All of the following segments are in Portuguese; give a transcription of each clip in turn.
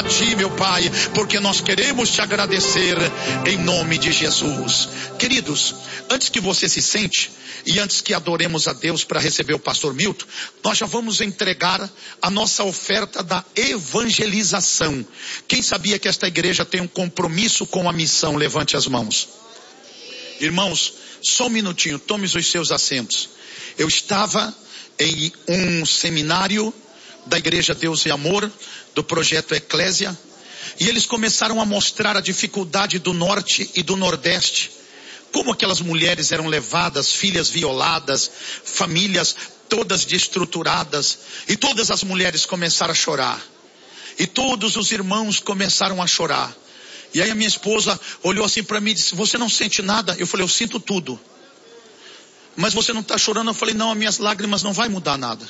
a Ti, meu Pai, porque nós queremos Te agradecer em nome de Jesus. Queridos, antes que você se sente e antes que adoremos a Deus para receber o pastor Milton, nós já vamos entregar a nossa oferta da evangelização. Quem sabia que esta igreja tem um compromisso com a missão? Levante as mãos. Irmãos, só um minutinho, tome os seus assentos. Eu estava em um seminário da Igreja Deus e Amor, do projeto Eclésia, e eles começaram a mostrar a dificuldade do norte e do nordeste, como aquelas mulheres eram levadas, filhas violadas, famílias todas destruturadas, e todas as mulheres começaram a chorar, e todos os irmãos começaram a chorar. E aí a minha esposa olhou assim para mim e disse: você não sente nada? Eu falei: eu sinto tudo. Mas você não está chorando? Eu falei: não, as minhas lágrimas não vai mudar nada.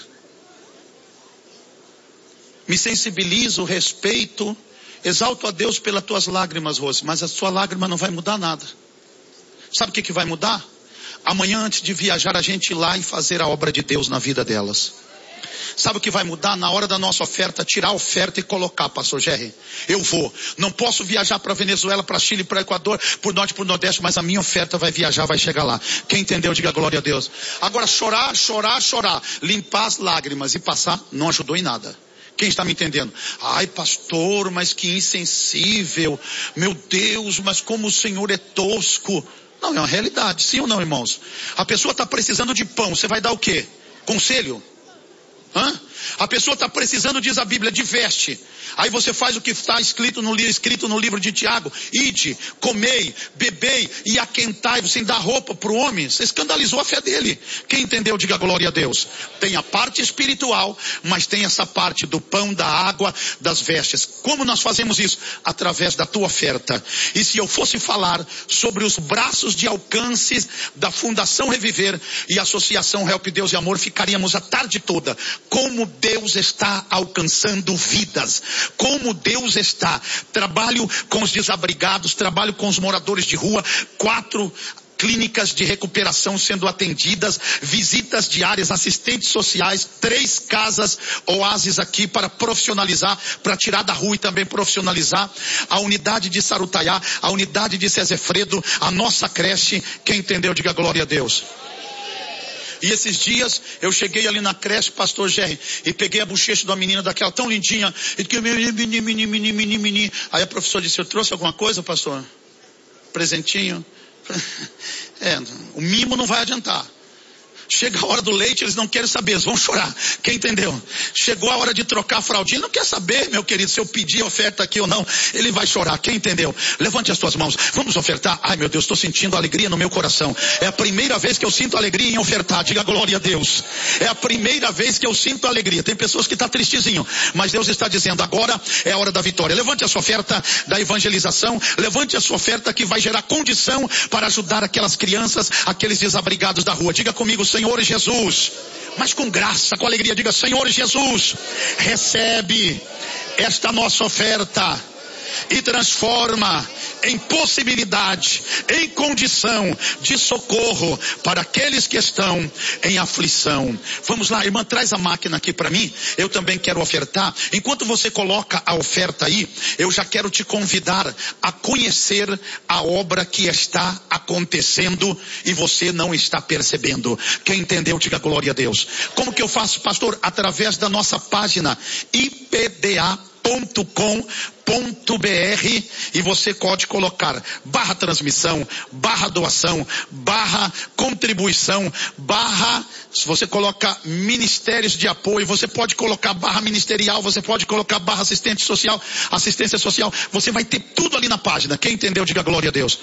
Me sensibilizo, respeito, exalto a Deus pelas tuas lágrimas, Rose, mas a sua lágrima não vai mudar nada. Sabe o que vai mudar? Amanhã, antes de viajar, a gente ir lá e fazer a obra de Deus na vida delas. Sabe o que vai mudar? Na hora da nossa oferta, tirar a oferta e colocar, pastor Jerry. Eu vou. Não posso viajar para Venezuela, para Chile, para Equador, por norte, por nordeste, mas a minha oferta vai viajar, vai chegar lá. Quem entendeu, diga glória a Deus. Agora, chorar, limpar as lágrimas e passar, não ajudou em nada. Quem está me entendendo? Ai, pastor, mas que insensível. Meu Deus, mas como o Senhor é tosco. Não, é uma realidade, sim ou não, irmãos? A pessoa está precisando de pão, você vai dar o quê? Conselho? A pessoa está precisando, diz a Bíblia, de veste. Aí você faz o que está escrito no livro de Tiago: ide, comei, bebei e aquentai, sem dar roupa para o homem. Você escandalizou a fé dele. Quem entendeu, diga glória a Deus. Tem a parte espiritual, mas tem essa parte do pão, da água, das vestes. Como nós fazemos isso? Através da tua oferta. E se eu fosse falar sobre os braços de alcance da Fundação Reviver e Associação Help Deus e Amor, ficaríamos a tarde toda. Como Deus está alcançando vidas, como Deus está. Trabalho com os desabrigados, trabalho com os moradores de rua, 4 clínicas de recuperação sendo atendidas, visitas diárias, assistentes sociais, 3 casas oásis aqui para profissionalizar, para tirar da rua e também profissionalizar, a unidade de Sarutaiá, a unidade de Cezefredo, a nossa creche. Quem entendeu, diga glória a Deus. E esses dias eu cheguei ali na creche, pastor Jerry, e peguei a bochecha de uma menina daquela tão lindinha, e que mini. Aí a professora disse: eu trouxe alguma coisa, pastor? Presentinho? O mimo não vai adiantar. Chega a hora do leite, eles não querem saber, eles vão chorar. Quem entendeu? Chegou a hora de trocar a fraldinha, não quer saber, meu querido, se eu pedir a oferta aqui ou não. Ele vai chorar. Quem entendeu? Levante as suas mãos. Vamos ofertar? Ai, meu Deus, estou sentindo alegria no meu coração. É a primeira vez que eu sinto alegria em ofertar. Diga glória a Deus. É a primeira vez que eu sinto alegria. Tem pessoas que estão tristezinho, mas Deus está dizendo: agora é a hora da vitória. Levante a sua oferta da evangelização. Levante a sua oferta que vai gerar condição para ajudar aquelas crianças, aqueles desabrigados da rua. Diga comigo: Senhor Jesus, mas com graça, com alegria, diga: Senhor Jesus, recebe esta nossa oferta e transforma em possibilidade, em condição de socorro para aqueles que estão em aflição. Vamos lá, irmã, traz a máquina aqui para mim. Eu também quero ofertar. Enquanto você coloca a oferta aí, eu já quero te convidar a conhecer a obra que está acontecendo e você não está percebendo. Quem entendeu, diga glória a Deus. Como que eu faço, pastor? Através da nossa página ipda.com.br, e você pode colocar /transmissão, /doação, /contribuição, se você coloca ministérios de apoio, você pode colocar /ministerial, você pode colocar /assistência social, você vai ter tudo ali na página. Quem entendeu, diga glória a Deus.